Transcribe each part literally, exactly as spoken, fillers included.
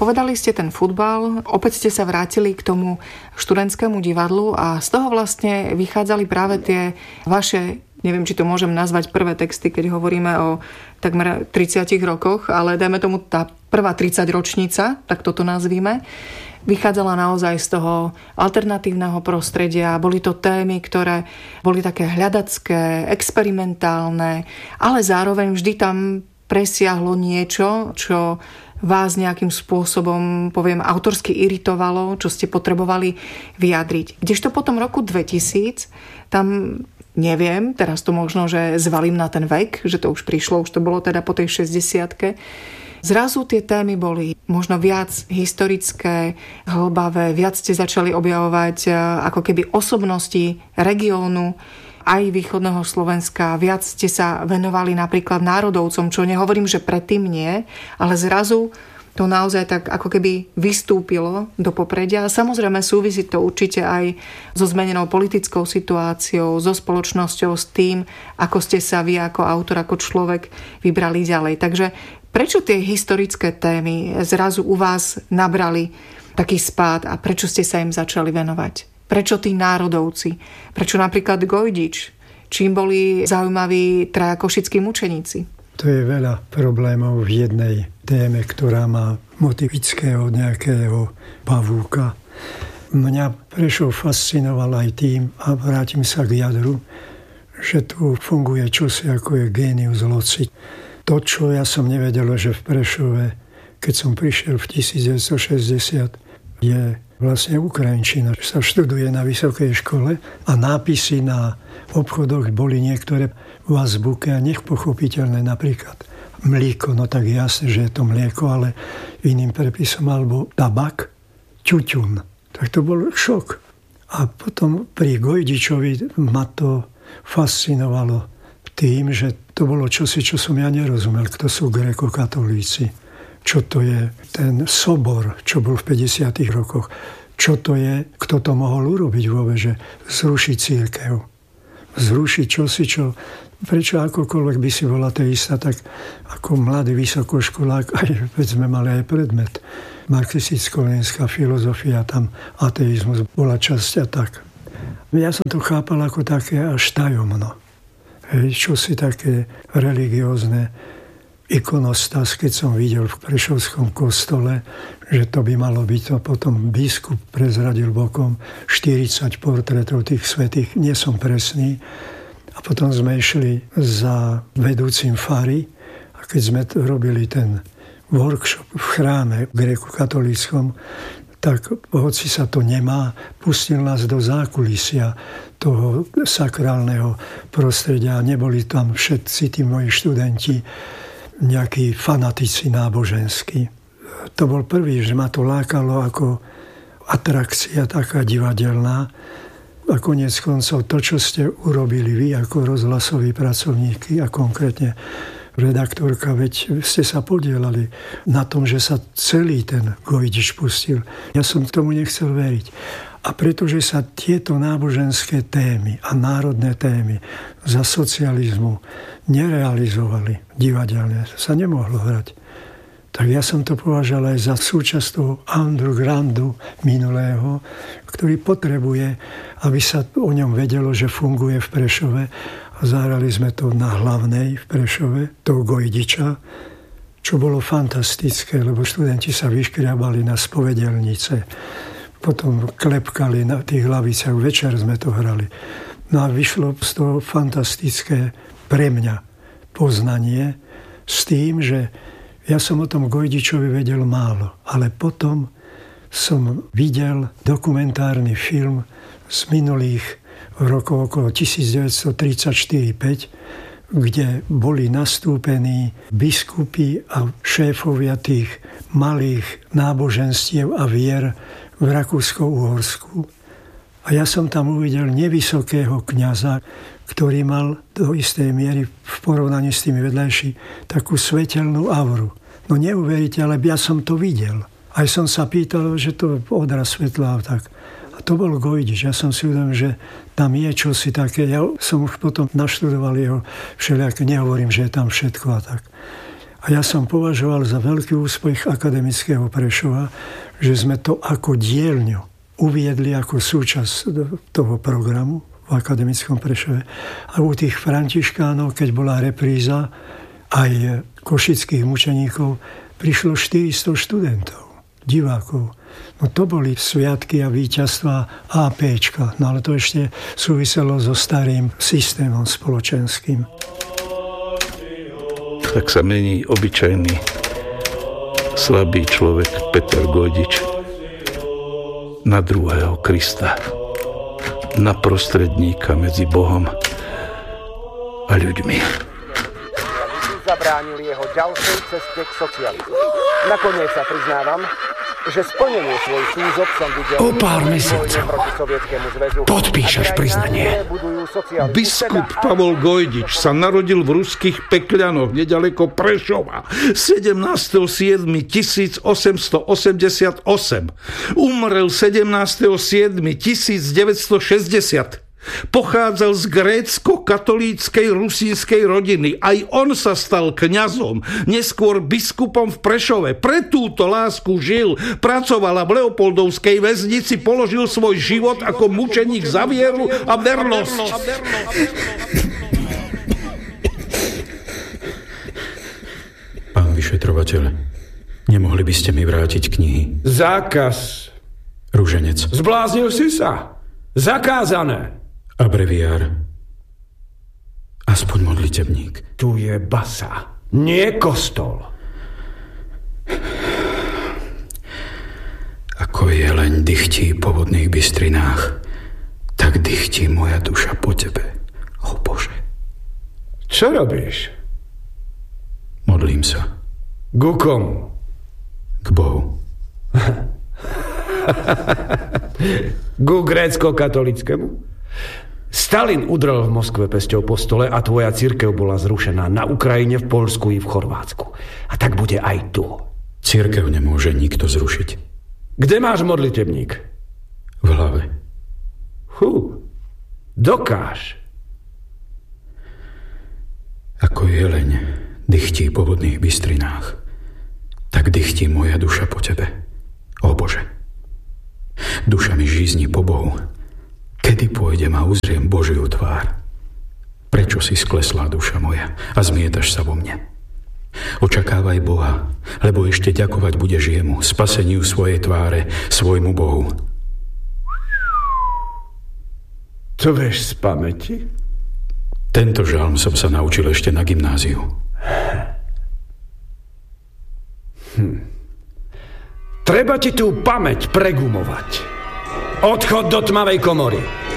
Povedali ste ten futbal, opäť ste sa vrátili k tomu študentskému divadlu a z toho vlastne vychádzali práve tie vaše, neviem, či to môžem nazvať prvé texty, keď hovoríme o takmer tridsiatich rokoch, ale dajme tomu tá prvá tridsaťročnica, tak toto nazvíme, vychádzala naozaj z toho alternatívneho prostredia. Boli to témy, ktoré boli také hľadacké, experimentálne, ale zároveň vždy tam presiahlo niečo, čo vás nejakým spôsobom, poviem, autorsky iritovalo, čo ste potrebovali vyjadriť. Kdežto po tom roku dvetisíc, tam neviem, teraz to možno, že zvalím na ten vek, že to už prišlo, už to bolo teda po tej šesťdesiatke, zrazu tie témy boli možno viac historické, hlbavé, viac ste začali objavovať ako keby osobnosti regiónu, aj východného Slovenska. Viac ste sa venovali napríklad národovcom, čo nehovorím, že predtým nie, ale zrazu to naozaj tak ako keby vystúpilo do popredia. Samozrejme súvisí to určite aj so zmenenou politickou situáciou, so spoločnosťou, s tým, ako ste sa vy ako autor, ako človek vybrali ďalej. Takže prečo tie historické témy zrazu u vás nabrali taký spád a prečo ste sa im začali venovať? Prečo tí národovci? Prečo napríklad Gojdič? Čím boli zaujímaví traja košickí mučeníci? To je veľa problémov v jednej téme, ktorá má motivického nejakého pavúka. Mňa Prešov fascinoval aj tým, a vrátim sa k jadru, že tu funguje čosi ako je genius loci. To, čo ja som nevedel, že v Prešove, keď som prišiel v devätnásťstošesťdesiat, je vlastne ukrajinčina, že sa študuje na vysokej škole a nápisy na obchodoch boli niektoré v azbuke a nech pochopiteľné, napríklad mlieko, no tak jasne, že je to mlieko, ale iným prepisom, alebo tabak, ťuťun. Tak to bol šok. A potom pri Gojdičovi ma to fascinovalo tým, že to bolo čosi, čo som ja nerozumel, kto sú grékokatolíci. Čo to je ten sobor, čo bol v päťdesiatych rokoch. Čo to je, kto to mohol urobiť vôbec, že zrušiť cirkev. Zrušiť čosi, čo... Prečo akokoľvek by si bol ateista, tak ako mladý vysokoškolák, aj veď sme mali aj predmet. Marxisticko-leninská filozofia, tam ateizmus bola časť a tak. Ja som to chápal ako také až tajomno. Hej, čosi také religiózne, ikonostas, keď som videl v Prešovskom kostole, že to by malo byť, to potom biskup prezradil bokom štyridsať portrétov tých svätých, nie som presný. A potom sme išli za vedúcim fary a keď sme robili ten workshop v chráme gréko-katolíckom, tak hoci sa to nemá, pustil nás do zákulisia toho sakrálneho prostredia. Neboli tam všetci tí moji študenti nejakí fanatici náboženskí. To bol prvý, že ma to lákalo ako atrakcia taká divadelná. A koniec koncov to, čo ste urobili vy ako rozhlasoví pracovníky a konkrétne redaktorka, veď ste sa podielali na tom, že sa celý ten Gojdič pustil. Ja som tomu nechcel veriť. A pretože sa tieto náboženské témy a národné témy za socializmu nerealizovali divadelne, sa nemohlo hrať, tak ja som to považoval aj za súčasť toho undergroundu minulého, ktorý potrebuje, aby sa o ňom vedelo, že funguje v Prešove. A zahrali sme to na Hlavnej v Prešove, toho Gojdiča, čo bolo fantastické, lebo študenti sa vyškriabali na spovedelnice, potom klepkali na tých laviciach, večer sme to hrali. No a vyšlo z toho fantastické pre mňa poznanie s tým, že ja som o tom Gojdičovi vedel málo, ale potom som videl dokumentárny film z minulých rokov okolo devätnásťstotridsaťštyri päť, kde boli nastúpení biskupy a šéfovia tých malých náboženstiev a vier v Rakúsko-Uhorsku. A ja som tam uvidel nevysokého kňaza, ktorý mal do istej miery v porovnaní s tými vedľajší takú svetelnú auru. No neuveríte, ale ja som to videl. Aj som sa pýtal, že to odraz svetla a tak. A to bol Gojdič. Ja som si uvedomil, že tam je čosi také. Ja som už potom naštudoval jeho všelijaké, nehovorím, že je tam všetko a tak. A ja som považoval za veľký úspech akademického Prešova, že sme to ako dielňu uviedli ako súčasť toho programu v akademickom Prešove. A u tých františkánov, keď bola repríza aj košických mučeníkov, prišlo štyristo študentov, divákov. No to boli sviatky a víťazstva APčka, no ale to ešte súviselo so starým systémom spoločenským. Tak sa mení obyčajný slabý človek Peter Gojdič na druhého Krista, na prostredníka medzi Bohom a ľuďmi. Zabránili jeho ďalšej ceste k socializmu. Nakoniec sa priznávam, že splnenie svoj súzob som videl o pár mesiacov. Podpíšeš priznanie. Biskup Pavol Gojdič sa narodil v ruských Pekľanoch nedaleko Prešova sedemnásteho júla tisícosemstoosemdesiatosem. Umrel sedemnásteho júla tisícdeväťstošesťdesiat. Pochádzal z grécko-katolíckej rusínskej rodiny. Aj on sa stal kňazom, neskôr biskupom v Prešove. Pre túto lásku žil, pracoval a v Leopoldovskej väznici položil svoj život ako mučeník za vieru a vernosť. Pán vyšetrovateľ, nemohli by ste mi vrátiť knihy? Zákaz. Ruženec. Zbláznil si sa. Zakázané. A breviár. Aspoň modlitebník. Tu je basa, nie kostol. Ako jeleň dychtí po vodných bystrinách, tak dychtí moja duša po tebe, o Bože. Čo robíš? Modlím sa. Ku komu? K Bohu. Ku grécko-katolickému? Stalin udrel v Moskve pesťou po stole a tvoja cirkev bola zrušená na Ukrajine, v Poľsku i v Chorvátsku. A tak bude aj tu. Cirkev nemôže nikto zrušiť. Kde máš modlitebník? V hlave. Hú, dokáž. Ako jeleň dychtí po vodných bystrinách, tak dychtí moja duša po tebe, o Bože. Duša mi žízni po Bohu. Kedy pôjdem a uzriem Božiu tvár? Prečo si sklesla duša moja a zmietaš sa vo mne? Očakávaj Boha, lebo ešte ďakovať budeš jemu, spaseniu svojej tváre, svojmu Bohu. To vieš z pamäti? Tento žalm som sa naučil ešte na gymnáziu. Hm. Treba ti tú pamäť pregumovať. Odchod do tmavej komory.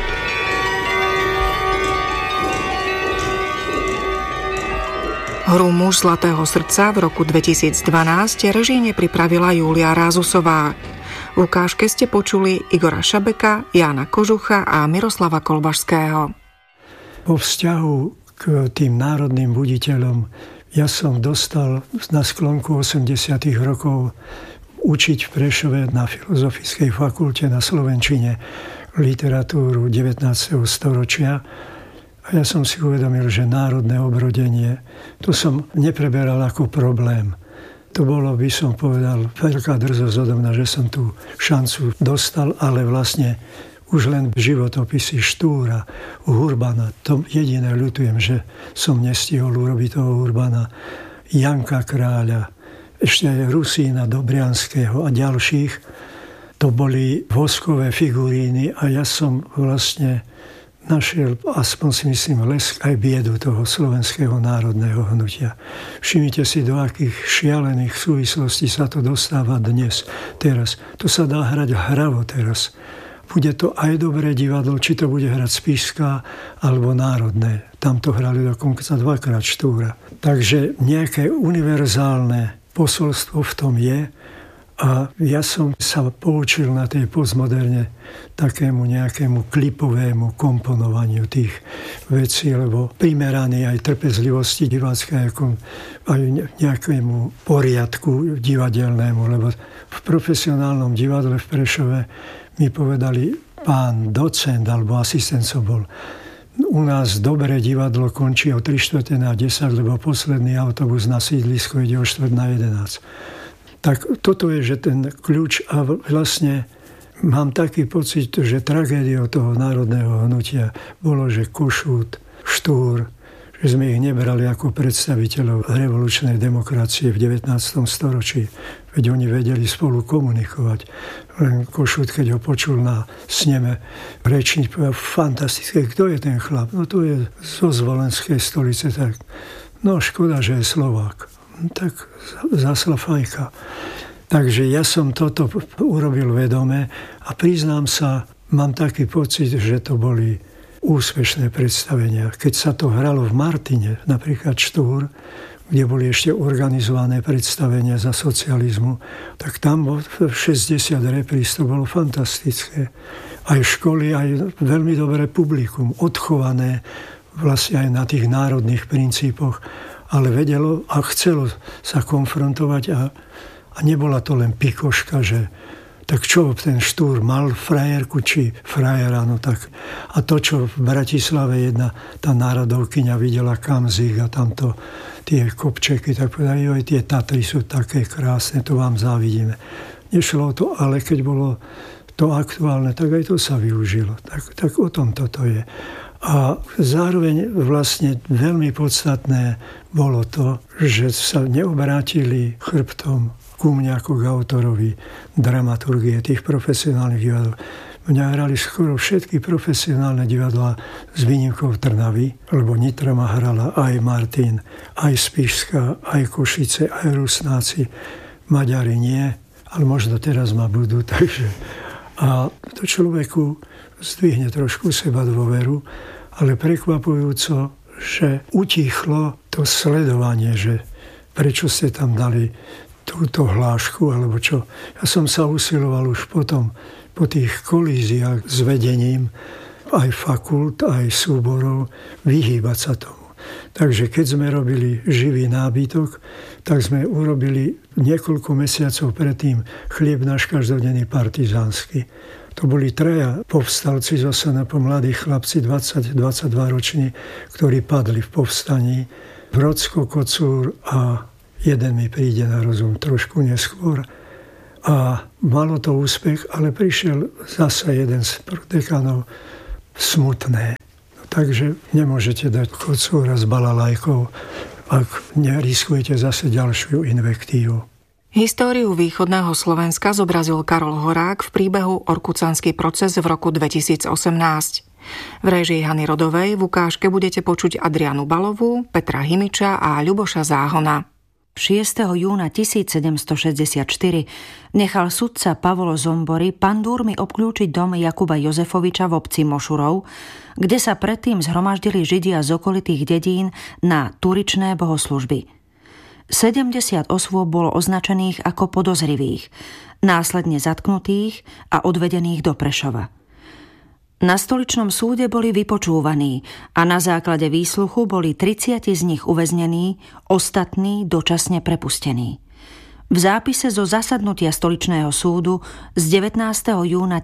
Hru Muž zlatého srdca v roku dvetisícdvanásť režíne pripravila Júlia Rázusová. V ukážke ste počuli Igora Šabeka, Jána Kožucha a Miroslava Kolbašského. Po vzťahu k tým národným buditeľom ja som dostal na sklonku osemdesiatych rokov učiť v Prešove na Filozofickej fakulte na slovenčine literatúru devätnásteho storočia. A ja som si uvedomil, že národné obrodenie, to som nepreberal ako problém. To bolo, by som povedal, veľká drzosť odo mňa, že som tú šancu dostal, ale vlastne už len životopisy Štúra, Hurbana, to jediné ľutujem, že som nestihol urobiť toho Hurbana, Janka Kráľa, ešte aj Rusína Dobrianského a ďalších. To boli voskové figuríny a ja som vlastne našiel, aspoň si myslím, lesk aj biedu toho slovenského národného hnutia. Všimnite si, do akých šialených súvislostí sa to dostáva dnes, teraz. To sa dá hrať hravo teraz. Bude to aj dobré divadlo, či to bude hrať Spišská alebo národné. Tam to hrali dokonca dvakrát Štúra. Takže nejaké univerzálne posolstvo v tom je a ja som sa poučil na tej postmoderne takému nejakému klipovému komponovaniu tých vecí, lebo primeraný aj trpezlivosti diváckej, ako aj nejakému poriadku divadelnému, lebo v profesionálnom divadle v Prešove mi povedali pán docent alebo asistent, co bol, U nás dobré divadlo končí o tri štvrte na desať, lebo posledný autobus na sídlisko ide o štvrť na jedenásť. Tak toto je, že ten kľúč a vlastne mám taký pocit, že tragédiou toho národného hnutia bolo, že Košút, Štúr, že sme ich nebrali ako predstaviteľov revolučnej demokracie v devätnástom storočí. Veď oni vedeli spolu komunikovať. Len Košút, keď ho počul na sneme rečniť, povedal, fantastické, kto je ten chlap? No to je zo Zvolenskej stolice. Tak, no škoda, že je Slovák. Tak zasla fajka. Takže ja som toto urobil vedome a priznám sa, mám taký pocit, že to boli úspešné predstavenia. Keď sa to hralo v Martine, napríklad Štúr, kde boli ešte organizované predstavenia za socializmu, tak tam šesťdesiat repríz, to bolo fantastické. Aj školy, aj veľmi dobré publikum, odchované vlastne aj na tých národných princípoch, ale vedelo a chcelo sa konfrontovať a, a nebola to len pikoška, že tak čo, ten Štúr mal frajerku či frajera, no tak. A to, čo v Bratislave jedna tá národovkyňa videla Kamzik a tamto tie kopčeky, tak povedali, joj, tie Tatry sú také krásne, to vám závidíme. Nešlo o to, ale keď bolo to aktuálne, tak aj to sa využilo. Tak, tak o tom toto je. A zároveň vlastne veľmi podstatné bolo to, že sa neobrátili chrbtom ku mňa ako k autorovi dramaturgie tých profesionálnych divadl. Mňa hrali skoro všetky profesionálne divadlá s výnimkou Trnavy, lebo Nitra ma hrala aj Martin, aj Spišská, aj Košice, aj Rusnáci. Maďari nie, ale možno teraz ma budú, takže... A to človeku zdvihne trošku seba dôveru, ale prekvapujúco, že utichlo to sledovanie, že prečo ste tam dali túto hlášku, alebo čo. Ja som sa usiloval už potom, po tých kolíziách s vedením aj fakult, aj súborov, vyhýbať sa tomu. Takže keď sme robili živý nábytok, tak sme urobili niekoľko mesiacov predtým Chlieb náš každodenný partizánsky. To boli traja povstalci z es en pé, mladí chlapci, dvadsať dvadsaťdva roční, ktorí padli v povstaní. Vrocko, Kocúr a jeden mi príde na rozum trošku neskôr. A malo to úspech, ale prišiel zasa jeden z dekanov smutné. No, takže nemôžete dať Kocúra s balalajkou, ak neriskujete zase ďalšiu invektívu. Históriu východného Slovenska zobrazil Karol Horák v príbehu Orkucanský proces v roku dvetisícosemnásť. V réžii Hany Rodovej v ukážke budete počuť Adrianu Balovú, Petra Himiča a Ľuboša Záhona. šiesteho júna tisícsedemstošesťdesiatštyri nechal sudca Pavol Zombory pandúrmi obklúčiť dom Jakuba Jozefoviča v obci Mošurov, kde sa predtým zhromaždili Židia z okolitých dedín na turičné bohoslužby. sedemdesiat osôb bolo označených ako podozrivých, následne zatknutých a odvedených do Prešova. Na stoličnom súde boli vypočúvaní a na základe výsluchu boli tridsať z nich uväznení, ostatní dočasne prepustení. V zápise zo zasadnutia stoličného súdu z devätnásteho júna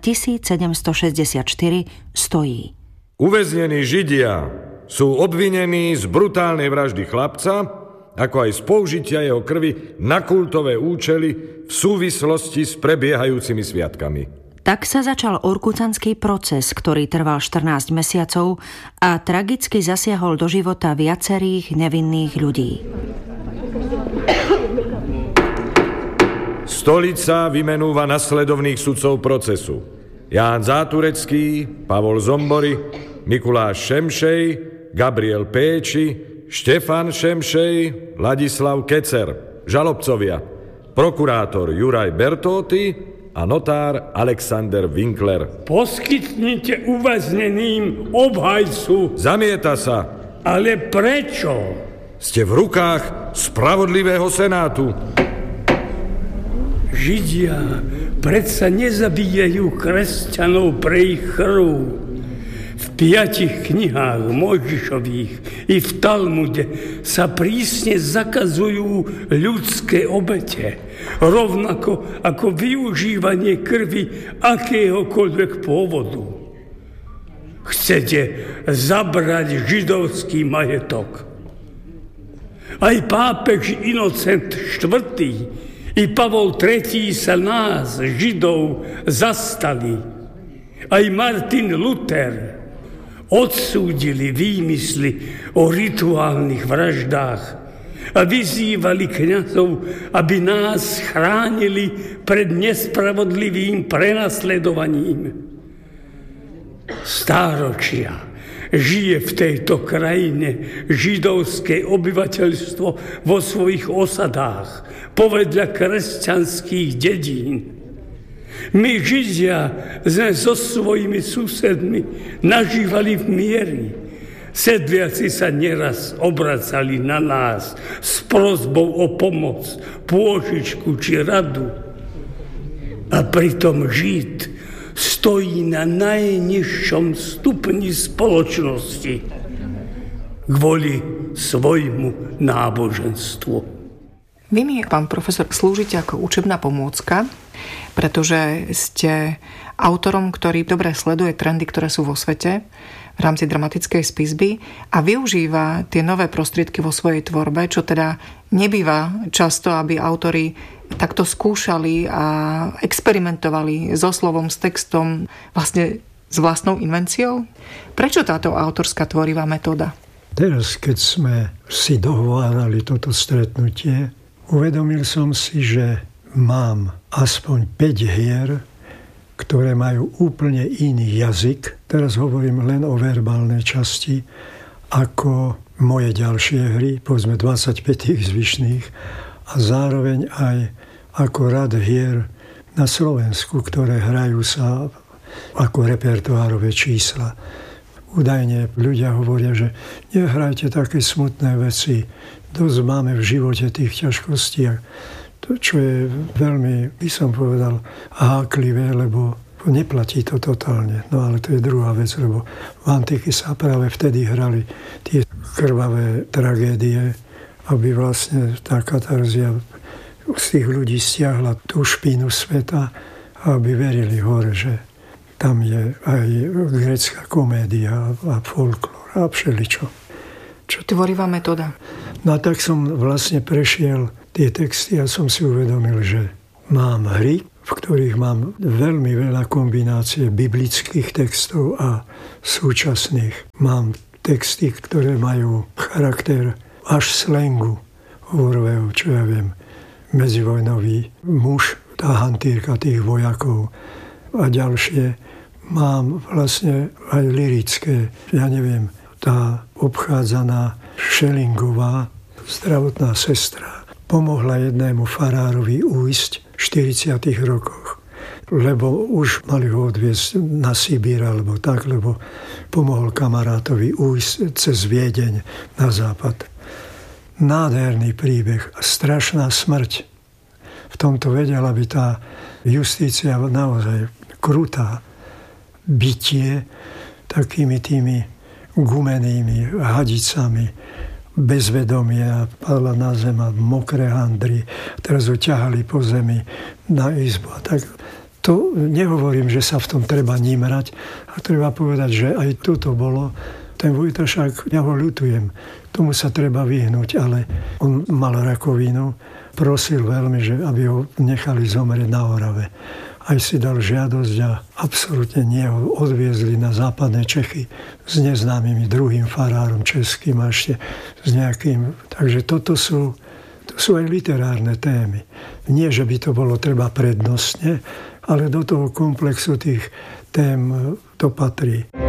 tisícsedemstošesťdesiatštyri stojí: Uväznení Židia sú obvinení z brutálnej vraždy chlapca, ako aj z použitia jeho krvi na kultové účely v súvislosti s prebiehajúcimi sviatkami. Tak sa začal Orkucanský proces, ktorý trval štrnásť mesiacov a tragicky zasiahol do života viacerých nevinných ľudí. Stolica vymenúva nasledovných sudcov procesu: Ján Záturecký, Pavol Zombory, Mikuláš Šemšej, Gabriel Péči, Štefan Šemšej, Ladislav Kecer. Žalobcovia: prokurátor Juraj Bertóty a notár Alexander Winkler. Poskytnite uväzneným obhajcu. Zamieta sa. Ale prečo? Ste v rukách spravodlivého senátu. Židia predsa nezabíjajú kresťanov pre ich krv. V piatich knihách Mojžišových i v Talmude sa prísne zakazujú ľudské obete, rovnako ako využívanie krvi akéhokoľvek pôvodu. chcete zabrať židovský majetok. Aj pápež Inocent štvrtý i Pavol tretí sa nás, Židov, zastali. Aj Martin Luther odsúdili výmysly o rituálnych vraždách a vyzývali kňazov, aby nás chránili pred nespravodlivým prenasledovaním. Stáročia žije v tejto krajine židovské obyvateľstvo vo svojich osadách, povedľa kresťanských dedín. My, Židia, sme so svojimi susedmi nažívali v miery. Sedliaci sa neraz obracali na nás s prosbou o pomoc, pôžičku či radu. A pritom Žid stojí na najnižšom stupni spoločnosti kvôli svojmu náboženstvu. Vy mi, pán profesor, slúžite ako učebná pomôcka, pretože ste autorom, ktorý dobre sleduje trendy, ktoré sú vo svete v rámci dramatickej spisby a využíva tie nové prostriedky vo svojej tvorbe, čo teda nebýva často, aby autori takto skúšali a experimentovali so slovom, s textom, vlastne s vlastnou invenciou. Prečo táto autorská tvorivá metóda? Teraz, keď sme si dohovárali toto stretnutie, uvedomil som si, že mám aspoň päť hier, ktoré majú úplne iný jazyk. Teraz hovorím len o verbálnej časti, ako moje ďalšie hry, povedzme dvadsaťpäť tých zvyšných, a zároveň aj ako rad hier na Slovensku, ktoré hrajú sa ako repertoárové čísla. Údajne ľudia hovoria, že nehrajte také smutné veci, dosť máme v živote tých ťažkostí. A to, čo je veľmi, by som povedal, háklivé, lebo neplatí to totálne. No ale to je druhá vec, lebo v antike sa práve vtedy hrali tie krvavé tragédie, aby vlastne tá katarzia z tých ľudí stiahla tú špínu sveta, aby verili hore, že tam je aj grécka komédia a folklór a všeličo. Čo tvorivá metóda? No a tak som vlastne prešiel tie texty a som si uvedomil, že mám hry, v ktorých mám veľmi veľa kombinácie biblických textov a súčasných. Mám texty, ktoré majú charakter až slangu hovorového, čo ja viem, medzivojnový muž, tá hantírka tých vojakov a ďalšie. Mám vlastne aj lirické, ja neviem, tá obchádzaná Schellingová, zdravotná sestra, pomohla jednému farárovi ujsť v štyridsiatych rokoch, lebo už mali ho odviesť na Sibír alebo tak, lebo pomohol kamarátovi ujsť cez Viedeň na západ. Nádherný príbeh a strašná smrť. V tomto vedela by tá justícia naozaj krutá. Bytie takými tými gumenými hadicami, bezvedomia, padla na zem a mokré handry. Teraz ho ťahali po zemi na izbu. A tak to nehovorím, že sa v tom treba nímrať, a treba povedať, že aj toto bolo. Ten Vojtašák, ja ho ľutujem, tomu sa treba vyhnúť, ale on mal rakovinu, prosil veľmi, že aby ho nechali zomrieť na Orave. Aj si dal žiadosť a absolútne nie ho odviezli na západné Čechy s neznámym druhým farárom českým a ešte s nejakým. Takže toto sú, to sú aj literárne témy. Nie, že by to bolo treba prednostne, ale do toho komplexu tých tém to patrí.